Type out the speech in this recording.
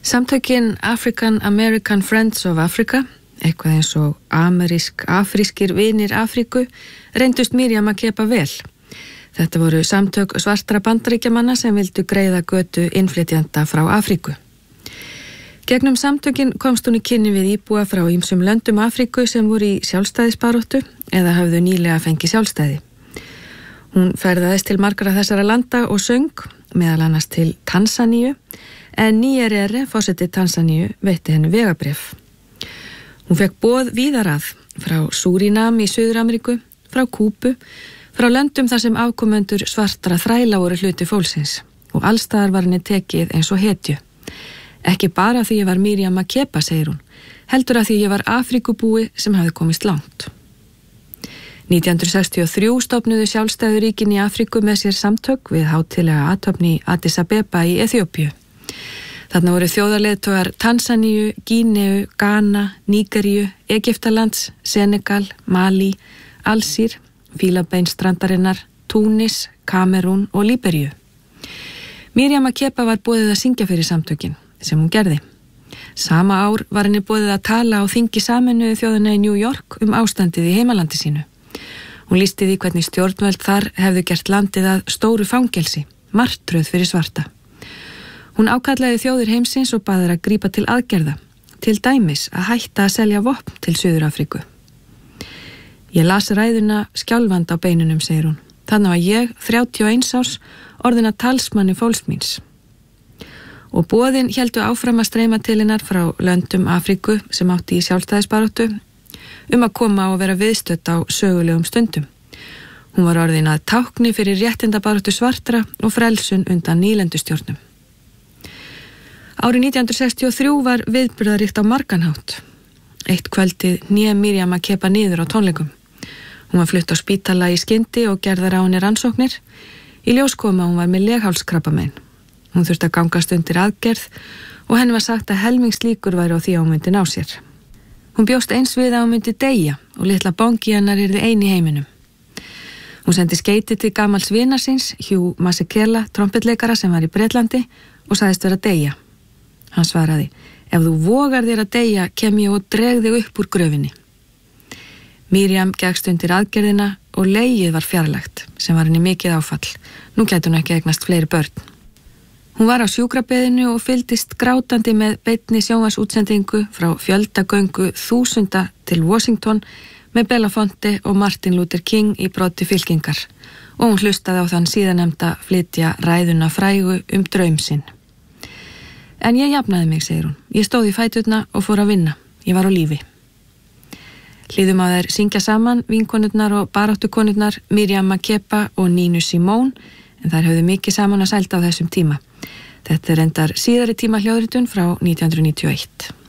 Samtökin African American Friends of Africa, eitthvað eins og afrískir vinir Afríku, reyndust Miriam Makeba vel. Þetta voru samtök svartra bandaríkjamanna sem vildu greiða götu innflytjenda frá Afríku. Gegnum samtökin komst hún í kynni við íbúa frá ýmsum löndum Afríku sem voru í sjálfstæðisbaráttu eða hafðu nýlega fengið sjálfstæði. Hún ferðaðist til margra þessara landa og söng, meðal annars til Tansaníu, en Nyerere, forseti Tansaníu, veitti henni vegabréf. Hún fekk boð víðar að, frá Súrínam í Suður-Ameríku, frá Kúbu, frá löndum þar sem afkomendur svartra þræla voru hluti fólksins og allstaðar var henni tekið eins og hetju. Ekki bara því ég var Miriam Makeba, segir hún, heldur að því ég var Afríkubúi sem hafði komist langt. 1963 stofnuðu sjálfstæðuríkin í Afríku með sér samtök við hátíðlega athöfn í Addis Abeba í Eþíópíu. Þarna voru þjóðarleiðtogar Tansaníu, Gíneu, Ghana, Nígeríu, Egyptalands, Senegal, Mali, Alsír, Fílabeinsstrandarinnar, Túnis, Kamerún og Líberíu. Miriam Makeba var boðið að syngja fyrir samtökin, sem hún gerði. Sama ár var henni boðið að tala á þingi Sameinuðu þjóðanna í New York ástandið í heimalandi sínu. Hún lýsti því hvernig stjórnvöld þar hefðu gert landið að stóru fangelsi, martröð fyrir svarta. Hún ákallaði þjóðir heimsins og baði að grípa til aðgerða, til dæmis að hætta að selja vopn til Suður-Afríku. Ég las ræðuna skjálfandi á beinunum, segir hún. Þannig var ég, 31 árs, orðin að talsmanni fólks míns. Og boðin héldu áfram að streyma til hennar frá löndum Afríku sem átti í sjálfstæðisbaráttu að koma og vera viðstödd á sögulegum stundum. Hún var orðin að tákni fyrir réttindabaráttu svartra og frelsun undan nýlendustjórnum. Árið 1963 var viðburðaríkt á margan hátt. Eitt kvöldið hné Miriam Makeba niður á tónleikum. Hún var flutt á spítala í skyndi og gerðar á henni rannsóknir. Í ljós kom að hún var með leghálskrabbamein. Hún þurfti að gangast undir aðgerð og henni var sagt að helmingslíkur væri á því að hún myndi ná sér. Hún bjóst eins við að hún myndi deyja og litla bongi hennar yrði ein í heiminum. Hún sendi skeyti til gamals vinar síns, Hugh Masekela, trompetleikara sem var í Bretlandi og sagðist vera að deyja. Hann svaraði, ef þú vogar þér að deyja, kem ég og dreg þig upp úr gröfinni. Miriam gekkst undir aðgerðina og legið var fjarlægt, sem var henni mikið áfall. Nú gæti hún ekki eignast fleiri börn. Hún var á sjúkrabeðinu og fylgdist grátandi með beinni sjónvarpsútsendingu frá fjöldagöngu þúsunda til Washington með Belafonte og Martin Luther King í broddi fylkingar og hún hlustaði á þann síðanemnda flytja ræðuna frægu draum sinn. En ég jafnaði mig, segir hún. Ég stóð í fæturna og fór að vinna. Ég var á lífi. Hlýðum að þær syngja saman vinkonurnar og baráttukonurnar Miriam Makeba og Nina Simone, en þær höfðu mikið saman að sælda á þessum tíma. Þetta er reyndar síðari tíma hljóðritun frá 1991.